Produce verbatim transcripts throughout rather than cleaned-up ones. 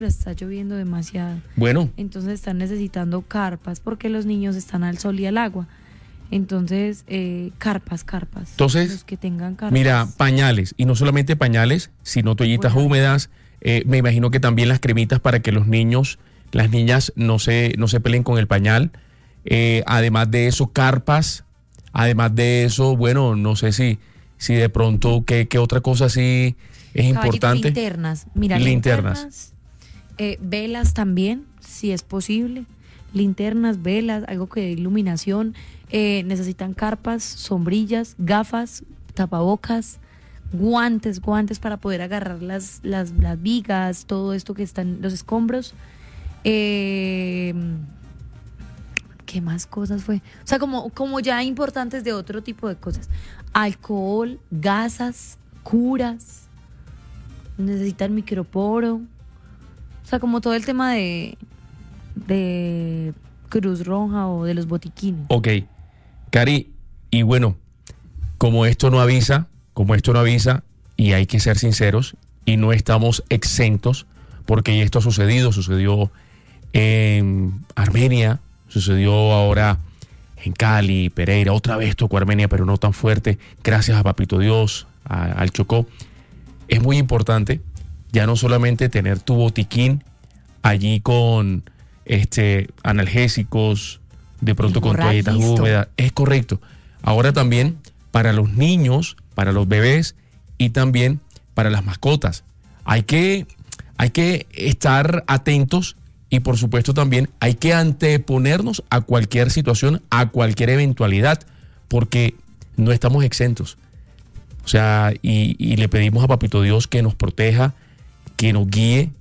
está lloviendo demasiado. Bueno. Entonces están necesitando carpas porque los niños están al sol y al agua. Entonces, eh, carpas, carpas. Entonces, los que tengan carpas. Mira, pañales, y no solamente pañales, sino toallitas bueno. húmedas. Eh, me imagino que también las cremitas para que los niños, las niñas no se, no se peleen con el pañal. Eh, además de eso, carpas. Además de eso, bueno, no sé si, si de pronto, ¿qué, qué otra cosa sí es Caballito, importante? Linternas. Mira, linternas. linternas eh, velas también, si es posible. Linternas, velas, algo que dé iluminación. Eh, necesitan carpas, sombrillas, gafas, tapabocas, guantes, guantes para poder agarrar las, las, las vigas, todo esto que están, los escombros. Eh, ¿Qué más cosas fue? O sea, como, como ya importantes de otro tipo de cosas. Alcohol, gasas, curas, necesitan microporo. O sea, como todo el tema de, de Cruz Roja o de los botiquines. Ok. Cari, y bueno, como esto no avisa, como esto no avisa, y hay que ser sinceros, y no estamos exentos, porque esto ha sucedido, sucedió en Armenia, sucedió ahora en Cali, Pereira, otra vez tocó Armenia, pero no tan fuerte, gracias a Papito Dios, a, al Chocó. Es muy importante ya no solamente tener tu botiquín allí con este analgésicos, de pronto con toallitas húmedas, es correcto. Ahora también para los niños, para los bebés y también para las mascotas. Hay que, hay que estar atentos y por supuesto también hay que anteponernos a cualquier situación, a cualquier eventualidad, porque no estamos exentos. O sea, y, y le pedimos a Papito Dios que nos proteja, que nos guíe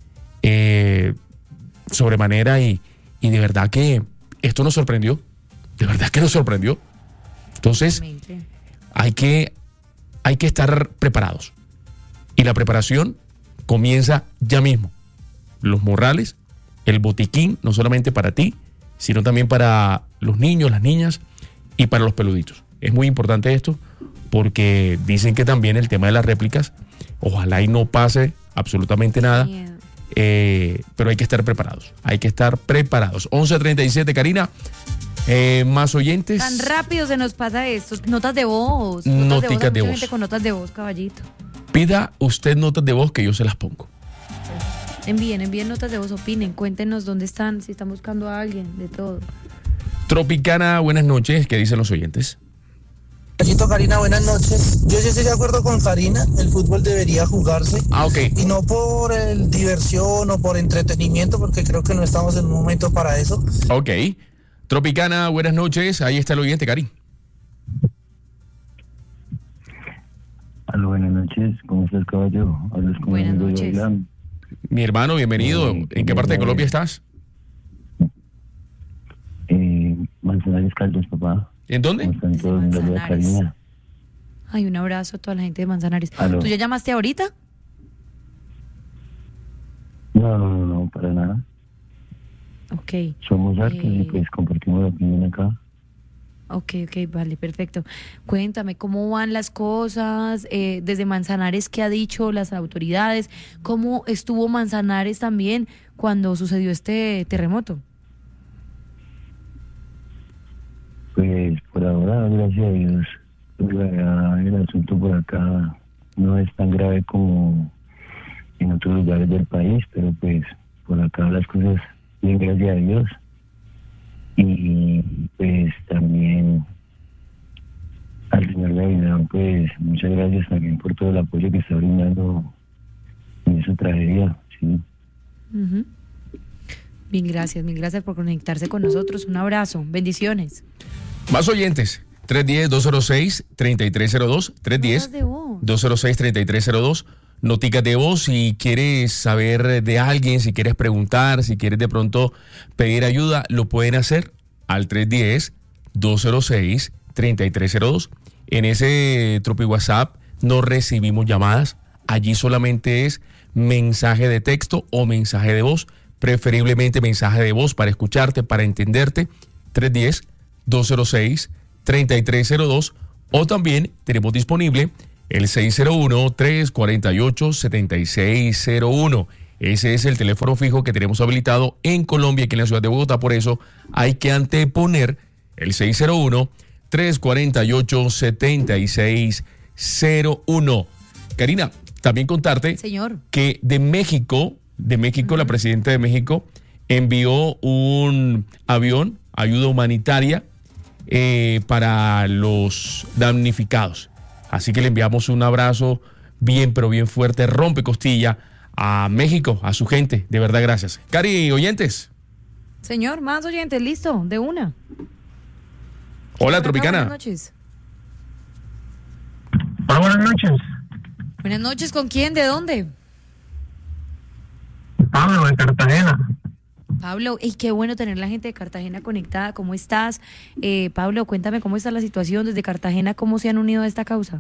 eh, sobremanera y, y de verdad que esto nos sorprendió, de verdad que nos sorprendió. Entonces, hay que, hay que estar preparados. Y la preparación comienza ya mismo. Los morrales, el botiquín, no solamente para ti, sino también para los niños, las niñas y para los peluditos. Es muy importante esto porque dicen que también el tema de las réplicas, ojalá y no pase absolutamente nada. Eh, pero hay que estar preparados, hay que estar preparados. once treinta y siete, Karina, eh, más oyentes. Tan rápido se nos pasa esto. Notas de voz. Notas de voz, de voz. Con notas de voz, caballito. Pida usted notas de voz que yo se las pongo. Envíen, envíen notas de voz, opinen, cuéntenos dónde están, si están buscando a alguien, de todo. Tropicana, buenas noches, ¿qué dicen los oyentes? Karina, buenas noches. Yo sí estoy de acuerdo con Karina, el fútbol debería jugarse. Ah, ok. Y no por el diversión o por entretenimiento, porque creo que no estamos en un momento para eso. Ok. Tropicana, buenas noches. Ahí está el oyente, Cari. Aló, buenas noches. ¿Cómo estás, caballo? Hablas con buenas noches. Mi hermano, bienvenido. Eh, ¿En qué parte de Colombia estás? Eh, Manzanares Caldas, papá. ¿En dónde? Manzanares. Ay, un abrazo a toda la gente de Manzanares. ¿Aló? ¿Tú ya llamaste ahorita? No, no, no, no, para nada. Ok. Somos artes eh... y pues compartimos la opinión acá. Ok, ok, vale, perfecto. Cuéntame, ¿cómo van las cosas? Eh, desde Manzanares, ¿qué ha dicho las autoridades? ¿Cómo estuvo Manzanares también cuando sucedió este terremoto? Pues por ahora, gracias a Dios, pues, el asunto por acá no es tan grave como en otros lugares del país, pero pues por acá las cosas bien, gracias a Dios. Y pues también al señor Gavilán, pues muchas gracias también por todo el apoyo que está brindando en esa tragedia, sí. Uh-huh. Bien, gracias, mil gracias por conectarse con nosotros. Un abrazo, bendiciones. Más oyentes, tres uno cero, dos cero seis, tres tres cero dos, tres uno cero, dos cero seis, tres tres cero dos. Noticas de voz, si quieres saber de alguien, si quieres preguntar, si quieres de pronto pedir ayuda, lo pueden hacer al tres uno cero, dos cero seis, tres tres cero dos. En ese Tropi WhatsApp no recibimos llamadas, allí solamente es mensaje de texto o mensaje de voz, preferiblemente mensaje de voz para escucharte, para entenderte, tres uno cero, dos cero seis, tres tres cero dos, o también tenemos disponible el seis cero uno, tres cuatro ocho, siete seis cero uno. Ese es el teléfono fijo que tenemos habilitado en Colombia, aquí en la ciudad de Bogotá. Por eso hay que anteponer el seis cero uno, tres cuatro ocho, siete seis cero uno. Karina, también contarte Señor. que de México, de México, uh-huh. la presidenta de México envió un avión, ayuda humanitaria, eh, para los damnificados. Así que le enviamos un abrazo bien, pero bien fuerte, rompe costilla a México, a su gente. De verdad, gracias. Cari, oyentes. Señor, más oyentes, listo, de una. Hola, Tropicana. Buenas noches. Hola, buenas noches. Buenas noches, ¿con quién? ¿De dónde? Pablo, de Cartagena. Pablo, y qué bueno tener la gente de Cartagena conectada. ¿Cómo estás? Eh, Pablo, cuéntame cómo está la situación desde Cartagena, cómo se han unido a esta causa.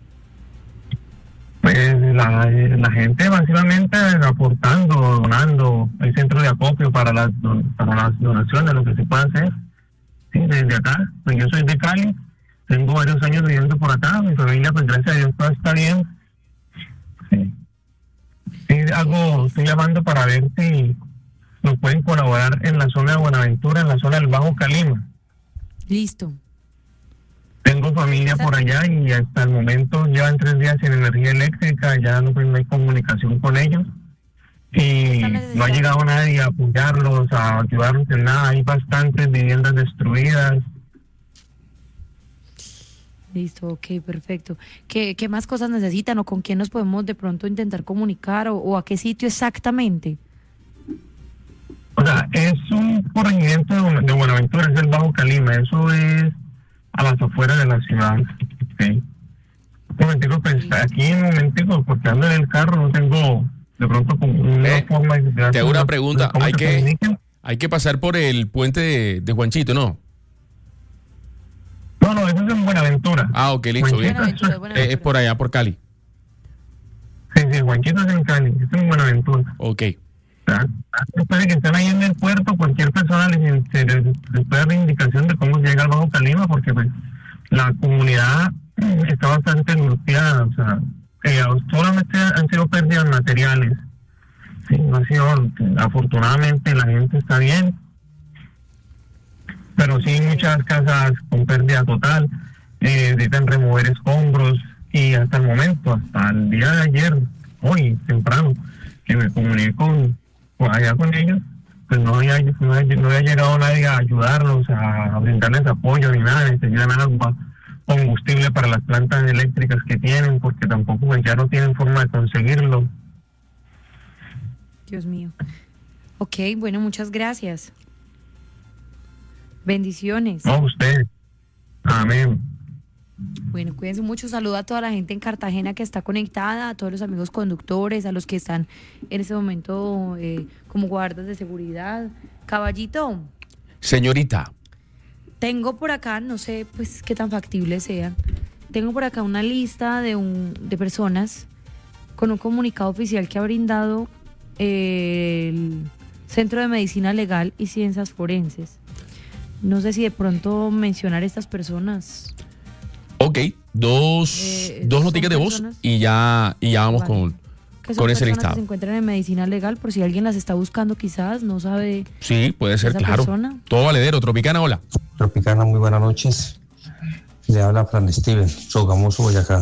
Pues la, la gente básicamente aportando, donando. Hay centros de acopio para las, para las donaciones, lo que se puede hacer. Sí, desde acá, pues yo soy de Cali, tengo varios años viviendo por acá, mi familia pues gracias a Dios todo está bien. Sí. Sí, algo, estoy llamando para ver si nos pueden colaborar en la zona de Buenaventura, en la zona del Bajo Calima. Listo. Tengo familia por allá y hasta el momento llevan tres días sin energía eléctrica, ya no, pues, no hay comunicación con ellos y no ha llegado nadie a apoyarlos, a ayudarlos en nada. Hay bastantes viviendas destruidas. Listo, ok, perfecto. ¿Qué, qué más cosas necesitan o con quién nos podemos de pronto intentar comunicar o, o a qué sitio exactamente? O sea, es un corregimiento de, de Buenaventura, es el Bajo Calima, eso es a las afueras de la ciudad. ¿Sí? Un momentico, pues aquí un momentico, porque ando en el carro, no tengo de pronto como una eh, forma de... Te hago una pregunta, hay que, comuniquen. hay que pasar por el puente de, de Juanchito, ¿no? No, no, eso es en Buenaventura. Ah, ok, listo, bien. Buenaventura, Buenaventura. Eh, es por allá, por Cali. Sí, sí, Juanchito es en Cali, eso es en Buenaventura. Ok. Después de que estén ahí en el puerto, cualquier persona les, les, les puede dar indicación de cómo llega al Bajo Calima, porque pues la comunidad está bastante angustiada, o sea, eh, solamente han sido pérdidas materiales. Sí, no ha sido, afortunadamente la gente está bien, pero sí muchas casas con pérdida total, eh, necesitan remover escombros y hasta el momento, hasta el día de ayer, hoy temprano, que me comuniqué con allá con ellos, pues no había, no había, no había llegado nadie a ayudarlos, a, a brindarles apoyo ni nada, necesitan agua, combustible para las plantas eléctricas que tienen, porque tampoco pues, ya no tienen forma de conseguirlo. Dios mío. Ok, bueno, muchas gracias. Bendiciones. No, usted. Amén. Bueno, cuídense mucho. Saludo a toda la gente en Cartagena que está conectada, a todos los amigos conductores, a los que están en este momento eh, como guardas de seguridad. Caballito. Señorita. Tengo por acá, no sé pues qué tan factible sea, tengo por acá una lista de, un, de personas con un comunicado oficial que ha brindado eh, el Centro de Medicina Legal y Ciencias Forenses. No sé si de pronto mencionar estas personas. Ok, dos, Eh, dos son noticias de voz personas- y ya, y ya vamos Vale. con, Que son con ese personas listado. que se encuentran en medicina legal, por si alguien las está buscando quizás, no sabe. Sí, puede ser, esa claro. persona. Todo valedero. Tropicana, hola. Tropicana, muy buenas noches. Le habla Fran Steven, Sogamoso, Boyacá.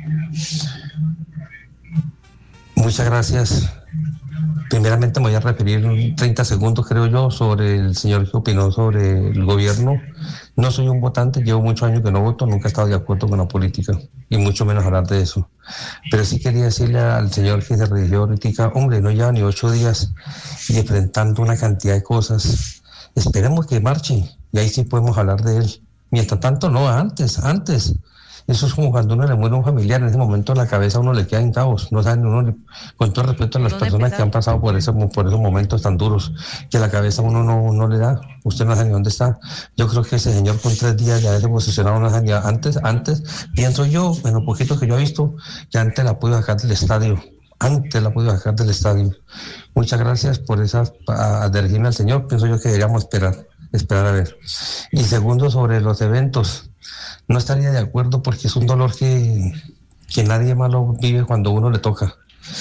Muchas gracias. Primeramente me voy a referir treinta segundos, creo yo, sobre el señor que opinó sobre el gobierno. No soy un votante, llevo muchos años que no voto, nunca he estado de acuerdo con la política, y mucho menos hablar de eso. Pero sí quería decirle al señor que se religió ahorita, hombre, no lleva ni ocho días y enfrentando una cantidad de cosas. Esperemos que marche, y ahí sí podemos hablar de él. Mientras tanto, no, antes, antes. Eso es como cuando uno le muere a un familiar, en ese momento la cabeza a uno le queda en caos, no saben uno, le- con todo respeto a las ¿Dónde personas empezar? que han pasado por, ese, por esos momentos tan duros, que la cabeza a uno no, no le da, usted no sabe ni dónde está. Yo creo que ese señor con tres días de haberse posicionado no sabe ni- antes, antes, pienso yo, en lo poquito que yo he visto, que antes la pude sacar del estadio, antes la pude sacar del estadio. Muchas gracias por esa adherirme al señor, pienso yo que deberíamos esperar, esperar a ver. Y segundo, sobre los eventos, no estaría de acuerdo porque es un dolor que, que nadie más lo vive cuando uno le toca.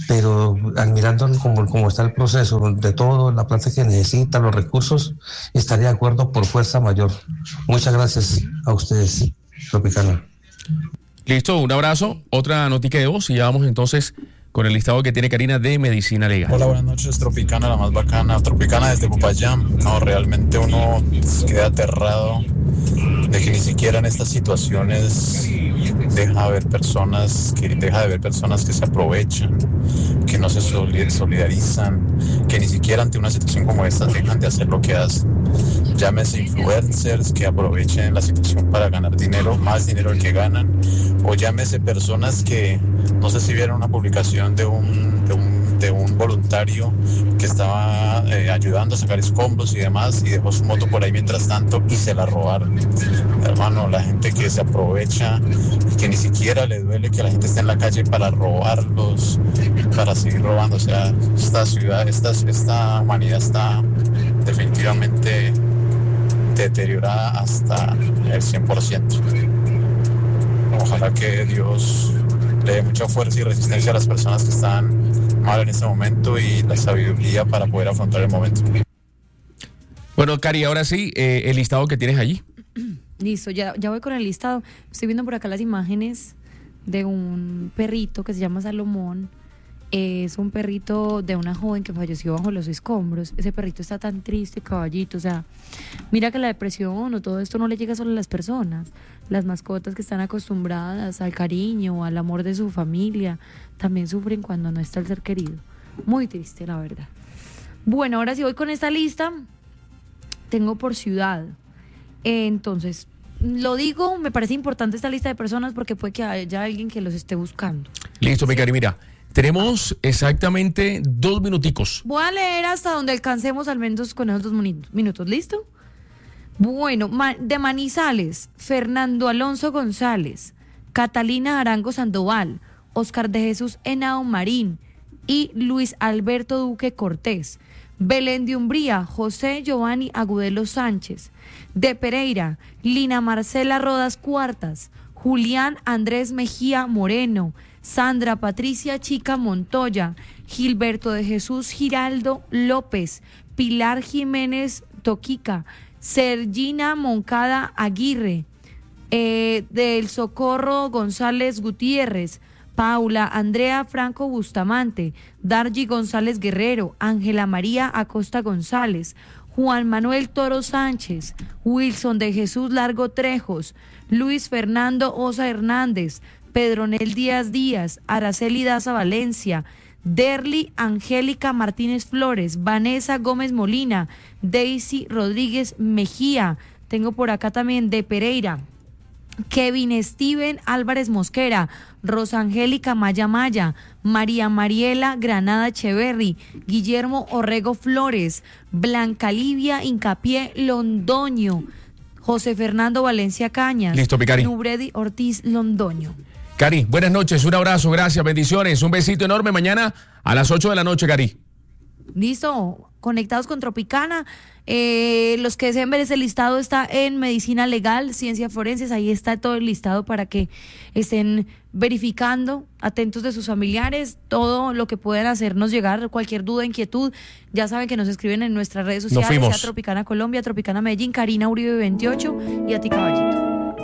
pero admirando cómo, cómo está el proceso de todo, la planta que necesita, los recursos, estaría de acuerdo por fuerza mayor. Muchas gracias a ustedes, Tropicana. Listo, un abrazo. Otra notica de voz y ya vamos entonces con el listado que tiene Karina de Medicina Legal. Hola, buenas noches, Tropicana, la más bacana. Tropicana desde Popayán. No, realmente uno queda aterrado de que ni siquiera en estas situaciones deja de ver personas que deja de ver personas que se aprovechan, que no se solidarizan, que ni siquiera ante una situación como esta dejan de hacer lo que hacen. Llámese influencers que aprovechen la situación para ganar dinero, más dinero del que ganan, o llámese personas que, no sé si vieron una publicación de un, de un, de un voluntario que estaba eh, ayudando a sacar escombros y demás, y dejó su moto por ahí mientras tanto y se la robaron. Hermano, la gente que se aprovecha, que ni siquiera le duele que la gente esté en la calle para robarlos, para seguir robando. O sea, esta ciudad, esta, esta humanidad está definitivamente deteriorada hasta el cien por ciento. Ojalá que Dios le dé mucha fuerza y resistencia a las personas que están mal en este momento y la sabiduría para poder afrontar el momento. Bueno, Cari, ahora sí, eh, el listado que tienes allí. Listo, ya, ya voy con el listado. Estoy viendo por acá las imágenes de un perrito que se llama Salomón. Es un perrito de una joven que falleció bajo los escombros. Ese perrito está tan triste, caballito. O sea, mira que la depresión o todo esto no le llega solo a las personas. Las mascotas que están acostumbradas al cariño, al amor de su familia, también sufren cuando no está el ser querido. Muy triste, la verdad. Bueno, ahora sí voy con esta lista. Tengo por ciudad. Eh, entonces, lo digo, me parece importante esta lista de personas porque puede que haya alguien que los esté buscando. Listo, mi Cari, mira. Tenemos exactamente dos minuticos. Voy a leer hasta donde alcancemos al menos con esos dos minutos. ¿Listo? Bueno, de Manizales, Fernando Alonso González, Catalina Arango Sandoval, Oscar de Jesús Henao Marín y Luis Alberto Duque Cortés. Belén de Umbría, José Giovanni Agudelo Sánchez. De Pereira, Lina Marcela Rodas Cuartas, Julián Andrés Mejía Moreno, Sandra Patricia Chica Montoya, Gilberto de Jesús Giraldo López, Pilar Jiménez Toquica, Sergina Moncada Aguirre, eh, del Socorro González Gutiérrez, Paula Andrea Franco Bustamante, Dargy González Guerrero, Ángela María Acosta González, Juan Manuel Toro Sánchez, Wilson de Jesús Largo Trejos, Luis Fernando Osa Hernández, Pedronel Díaz Díaz, Araceli Daza Valencia, Derly Angélica Martínez Flores, Vanessa Gómez Molina, Daisy Rodríguez Mejía, tengo por acá también de Pereira, Kevin Steven Álvarez Mosquera, Rosa Angélica Maya Maya, María Mariela Granada Echeverry, Guillermo Orrego Flores, Blanca Livia Incapié Londoño, José Fernando Valencia Cañas, Listo, Picari. Nubredi Ortiz Londoño. Cari, buenas noches, un abrazo, gracias, bendiciones, un besito enorme mañana a las ocho de la noche, Cari. Listo, conectados con Tropicana. Eh, los que deseen ver ese listado está en Medicina Legal, Ciencia Forenses, ahí está todo el listado para que estén verificando, atentos de sus familiares, todo lo que puedan hacernos llegar, cualquier duda, inquietud, ya saben que nos escriben en nuestras redes sociales, sea Tropicana Colombia, Tropicana Medellín, Karina Uribe veintiocho y a ti, caballito.